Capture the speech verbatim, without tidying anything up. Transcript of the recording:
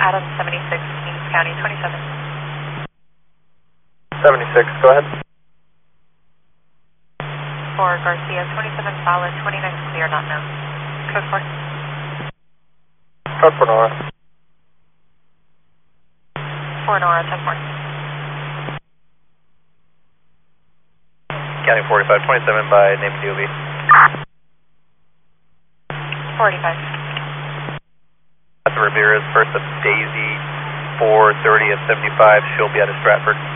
Adam seventy-six, Kings County twenty-seven. seventy-six, go ahead. For Garcia twenty-seven solid, twenty-nine clear, not known. Code four. Code for Nora. For Nora, ten four. County forty-five twenty-seven by name D O B. forty-five. That's Ramirez, first of Daisy, four thirty at seventy-five. She'll be out of Stratford.